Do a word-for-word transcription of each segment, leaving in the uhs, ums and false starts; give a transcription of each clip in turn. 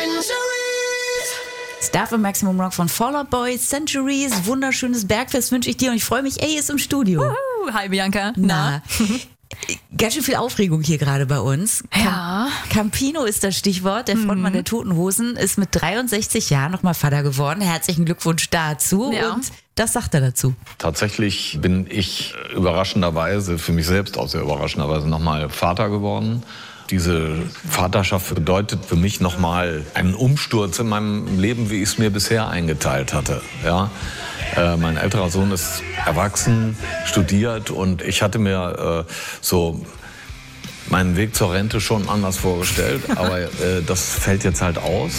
Star für Maximum Rock von Fall Out Boy, Centuries, wunderschönes Bergfest wünsche ich dir und ich freue mich, ey, ist im Studio. Uhu, hi Bianca. Na, ganz schön viel Aufregung hier gerade bei uns. Ja. Campino ist das Stichwort. Der Frontmann mhm. der Toten Hosen ist mit dreiundsechzig Jahren nochmal Vater geworden. Herzlichen Glückwunsch dazu. Ja. Und das sagt er dazu. Tatsächlich bin ich überraschenderweise, für mich selbst auch sehr überraschenderweise, nochmal Vater geworden. Diese Vaterschaft bedeutet für mich nochmal einen Umsturz in meinem Leben, wie ich es mir bisher eingeteilt hatte. Ja? Äh, mein älterer Sohn ist erwachsen, studiert und ich hatte mir äh, so meinen Weg zur Rente schon anders vorgestellt, aber äh, das fällt jetzt halt aus.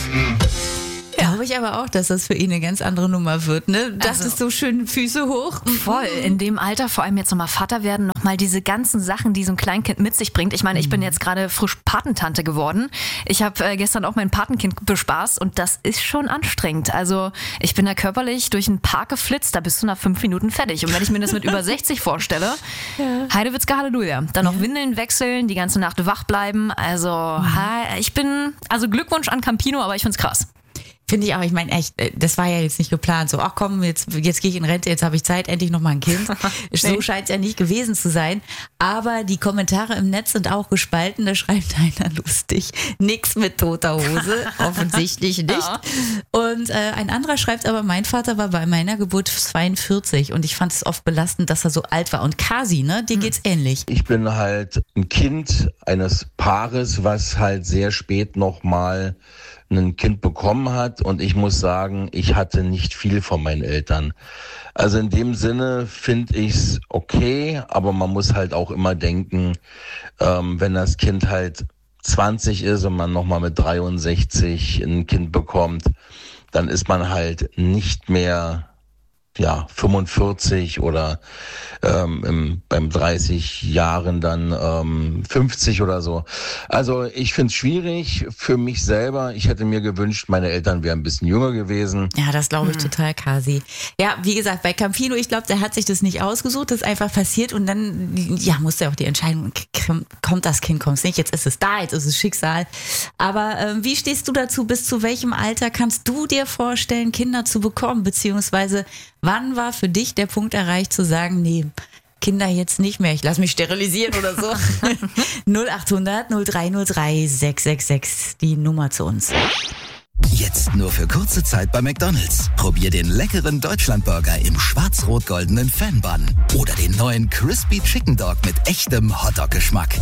Glaube ich aber auch, dass das für ihn eine ganz andere Nummer wird, ne? Das Also, ist so schön Füße hoch. Voll. In dem Alter, vor allem jetzt nochmal Vater werden, nochmal diese ganzen Sachen, die so ein Kleinkind mit sich bringt. Ich meine, ich bin jetzt gerade frisch Patentante geworden. Ich habe äh, gestern auch mein Patenkind bespaßt und das ist schon anstrengend. Also ich bin da körperlich durch den Park geflitzt, da bist du nach fünf Minuten fertig. Und wenn ich mir das mit über sechzig vorstelle, ja. Heidewitzka, Halleluja. Dann noch ja. Windeln wechseln, die ganze Nacht wach bleiben. Also mhm. ich bin, also Glückwunsch an Campino, aber ich find's krass. Finde ich auch, ich meine echt, das war ja jetzt nicht geplant, so, ach komm, jetzt, jetzt gehe ich in Rente, jetzt habe ich Zeit, endlich noch mal ein Kind. nee. So scheint es ja nicht gewesen zu sein, aber die Kommentare im Netz sind auch gespalten, da schreibt einer lustig, nix mit toter Hose, offensichtlich nicht. Ja. Und äh, ein anderer schreibt aber, mein Vater war bei meiner Geburt zweiundvierzig und ich fand es oft belastend, dass er so alt war. Und Kasi, ne, dir geht's ähnlich. Ich bin halt ein Kind eines Paares, was halt sehr spät noch mal ein Kind bekommen hat und ich muss sagen, ich hatte nicht viel von meinen Eltern. Also in dem Sinne finde ich es okay, aber man muss halt auch immer denken, ähm, wenn das Kind halt zwanzig ist und man nochmal mit dreiundsechzig ein Kind bekommt, dann ist man halt nicht mehr ja fünfundvierzig oder ähm, im, beim dreißig Jahren dann ähm, fünfzig oder so. Also ich finde es schwierig für mich selber. Ich hätte mir gewünscht, meine Eltern wären ein bisschen jünger gewesen. Ja, das glaube ich hm. total, Kasi. Ja, wie gesagt, bei Campino, ich glaube, der hat sich das nicht ausgesucht, das ist einfach passiert und dann ja, musste er auch die Entscheidung, kommt das Kind, kommt es nicht, jetzt ist es da, jetzt ist es Schicksal. Aber ähm, wie stehst du dazu, bis zu welchem Alter kannst du dir vorstellen, Kinder zu bekommen, beziehungsweise wann war für dich der Punkt erreicht zu sagen, nee, Kinder jetzt nicht mehr, ich lasse mich sterilisieren oder so? null acht hundert null drei null drei sechs sechs sechs, die Nummer zu uns. Jetzt nur für kurze Zeit bei McDonald's. Probier den leckeren Deutschlandburger im schwarz-rot-goldenen Fan-Bun oder den neuen Crispy Chicken Dog mit echtem Hotdog-Geschmack.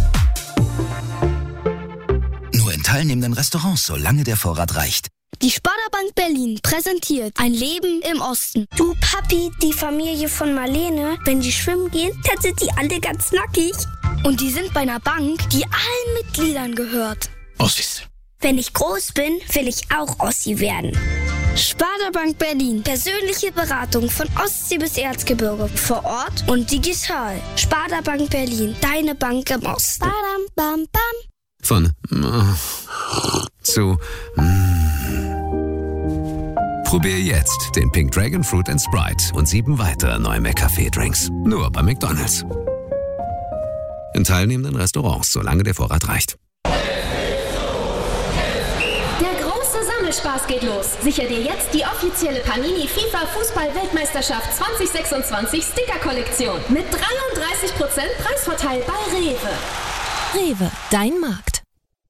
Nur in teilnehmenden Restaurants, solange der Vorrat reicht. Die Sparda-Bank Berlin präsentiert ein Leben im Osten. Du Papi, die Familie von Marlene, wenn die schwimmen gehen, dann sind die alle ganz nackig. Und die sind bei einer Bank, die allen Mitgliedern gehört. Ossis. Wenn ich groß bin, will ich auch Ossi werden. Sparda-Bank Berlin. Persönliche Beratung von Ostsee bis Erzgebirge. Vor Ort und digital. Sparda-Bank Berlin. Deine Bank im Osten. Badam, bam, bam. Von äh, zu mm. Probier jetzt den Pink Dragon Fruit and Sprite und sieben weitere neue McCafé-Drinks. Nur bei McDonald's. In teilnehmenden Restaurants, solange der Vorrat reicht. Der große Sammelspaß geht los. Sichere dir jetzt die offizielle Panini FIFA Fußball-Weltmeisterschaft zwanzig sechsundzwanzig Sticker-Kollektion mit dreiunddreißig Prozent Preisvorteil bei Rewe. Rewe, dein Markt.